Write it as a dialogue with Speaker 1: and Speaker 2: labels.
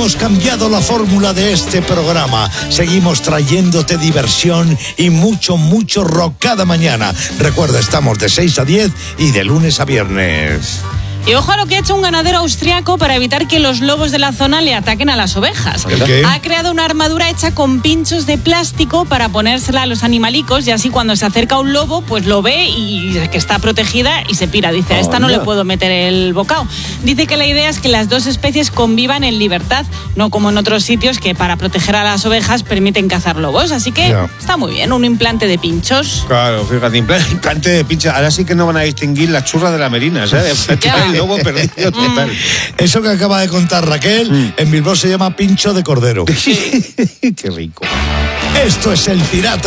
Speaker 1: hemos cambiado la fórmula de este programa. Seguimos trayéndote diversión y mucho, mucho rock cada mañana. Recuerda, estamos de 6 a 10 y de lunes a viernes.
Speaker 2: Y ojo a lo que ha hecho un ganadero austriaco para evitar que los lobos de la zona le ataquen a las ovejas.
Speaker 1: ¿Qué?
Speaker 2: Ha creado una armadura hecha con pinchos de plástico para ponérsela a los animalicos y así cuando se acerca un lobo, pues lo ve y que está protegida y se pira. Dice, a esta no le puedo meter el bocado. Dice que la idea es que las dos especies convivan en libertad, no como en otros sitios que para proteger a las ovejas permiten cazar lobos. Así que está muy bien, un implante de pinchos.
Speaker 3: Claro, fíjate, implante de pinchos. Ahora sí que no van a distinguir las churras de la merina, ¿sabes? El lobo perdido total.
Speaker 1: Eso que acaba de contar Raquel, en Bilbao se llama pincho de cordero.
Speaker 3: Qué rico.
Speaker 1: Esto es El Pirata